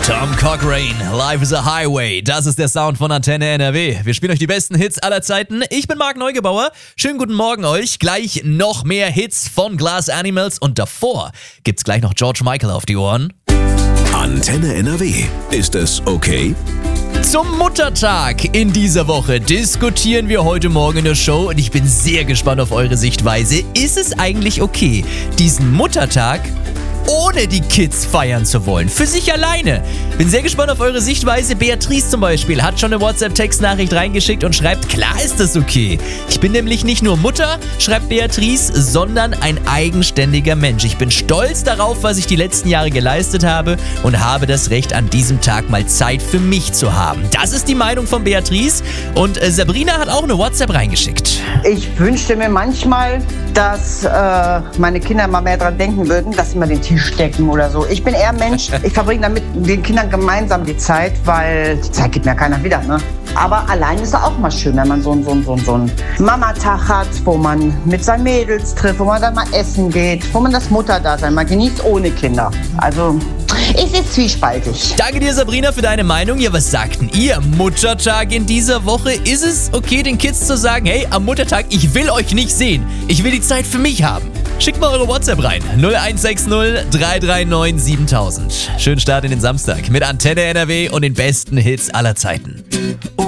Tom Cochrane, Life is a Highway. Das ist der Sound von Antenne NRW. Wir spielen euch die besten Hits aller Zeiten. Ich bin Marc Neugebauer. Schönen guten Morgen euch. Gleich noch mehr Hits von Glass Animals und davor gibt's gleich noch George Michael auf die Ohren. Antenne NRW. Ist es okay? Zum Muttertag in dieser Woche diskutieren wir heute Morgen in der Show und ich bin sehr gespannt auf eure Sichtweise. Ist es eigentlich okay, diesen Muttertag ohne die Kids feiern zu wollen? Für sich alleine. Bin sehr gespannt auf eure Sichtweise. Beatrice zum Beispiel hat schon eine WhatsApp-Textnachricht reingeschickt und schreibt, klar ist das okay. Ich bin nämlich nicht nur Mutter, schreibt Beatrice, sondern ein eigenständiger Mensch. Ich bin stolz darauf, was ich die letzten Jahre geleistet habe und habe das Recht, an diesem Tag mal Zeit für mich zu haben. Das ist die Meinung von Beatrice und Sabrina hat auch eine WhatsApp reingeschickt. Ich wünschte mir manchmal, dass meine Kinder mal mehr dran denken würden, dass sie mal den Tisch decken oder so. Ich bin eher Mensch, ich verbringe dann mit den Kindern gemeinsam die Zeit, weil die Zeit gibt mir keiner wieder, ne? Aber allein ist es auch mal schön, wenn man so einen Mamatag hat, wo man mit seinen Mädels trifft, wo man dann mal essen geht, wo man das Mutterdasein mal genießt ohne Kinder. Also, es ist zwiespaltig. Danke dir, Sabrina, für deine Meinung. Ja, was sagten ihr? Muttertag in dieser Woche. Ist es okay, den Kids zu sagen, hey, am Muttertag, ich will euch nicht sehen. Ich will die Zeit für mich haben. Schickt mal eure WhatsApp rein. 0160 339 7000. Schönen Start in den Samstag mit Antenne NRW und den besten Hits aller Zeiten.